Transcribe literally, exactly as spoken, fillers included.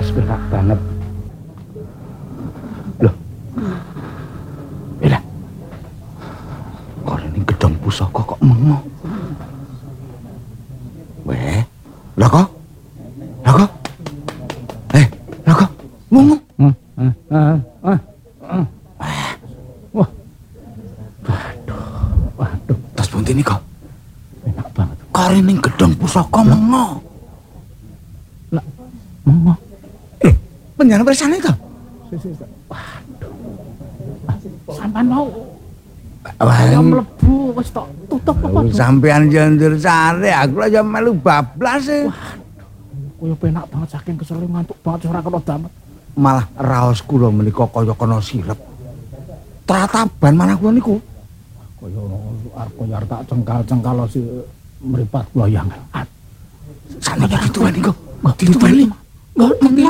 wis penak banget. Loh. Bila. Kok ini gedung pusaka kok mengo. Weh, lha kok? Lha kok? Eh, lha kok? Mengo. Heeh, heeh, heeh. Wah. Waduh, waduh. Tas bunti ini kok. Enak banget. Kari ning gedung pusaka mengo. Lah, mengo. Eh, penjara bersane to? Waduh. Sampeyan mau Wah, mlebu wis tok tutup apa? Sampeyan njendur sare, aku aja melu bablas e. Waduh, koyo penak banget saking kesel ngantuk banget ora kena damet. Malah raos kula menika kaya kena sirep. Trataban manah kula niku. Kaya arep kaya tak cengkal-cengkal si mripat kula yang. Sanaya dituwani kok. Dituwani. Enggak ngerti